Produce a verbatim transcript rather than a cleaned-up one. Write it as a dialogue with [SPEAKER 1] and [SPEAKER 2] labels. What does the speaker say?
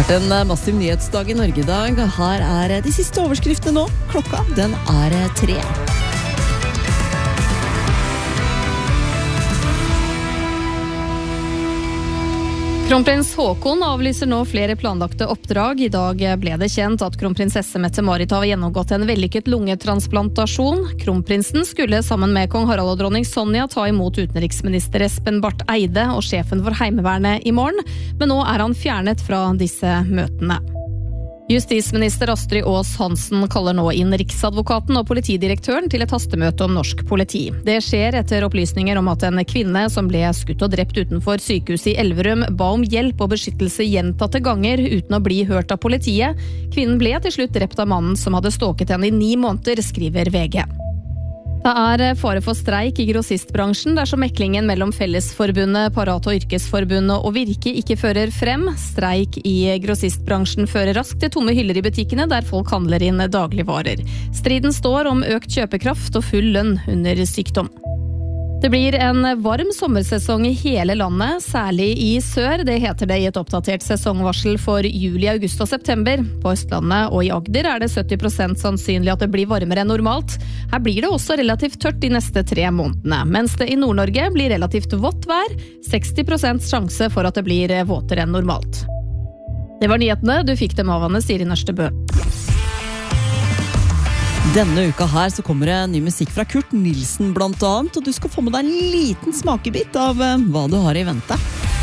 [SPEAKER 1] vært en massiv nyhetsdag i Norge i dag. Her er de siste overskriftene nå. Klokka, den er tre.
[SPEAKER 2] Kronprins Håkon avlyser nå flere planlagte oppdrag. I dag ble det kjent at kronprinsesse Mette-Marit har gjennomgått en vellykket lungetransplantasjon. Kronprinsen skulle sammen med kong Harald og dronning Sonja ta imot utenriksminister Espen Barth Eide og sjefen for Heimevernet i morgen, men nå er han fjernet fra disse møtene. Justisminister Astrid Aas Hansen kaller nå inn Riksadvokaten og politidirektøren til et hastemøte om norsk politi. Det skjer etter opplysninger om at en kvinne som ble skutt og drept utenfor sykehuset i Elverum ba om hjelp og beskyttelse gjentatte ganger uten å bli hørt av politiet. Kvinnen ble til slutt drept av mannen som hadde stalket henne i ni måneder, skriver V G. Det er fare for streik i grossistbransjen dersom meklingen mellom Fellesforbundet, Parat og Yrkesforbundet og Virke ikke fører frem. Streik i grossistbransjen fører raskt til tomme hyller i butikkene der folk handler inn dagligvarer. Striden står om økt kjøpekraft og full lønn under sykdom. Det blir en varm sommersesong i hele landet, særlig i sør. Det heter det i et oppdatert sesongvarsel for juli, august og september. På Østlandet og i Agder er det sytti prosent sannsynlig at det blir varmere enn normalt. Her blir det også relativt tørt de neste tre månedene, mens det i Nord-Norge blir relativt vått vær. seksti prosent sjanse for at det blir våtere enn normalt. Det var nyhetene. Du fikk dem av Anne Siri Nørstebø.
[SPEAKER 1] Denne uka her så kommer det ny musikk fra Kurt Nilsen blant annet, og du skal få med deg en liten smakebit av hva du har i vente.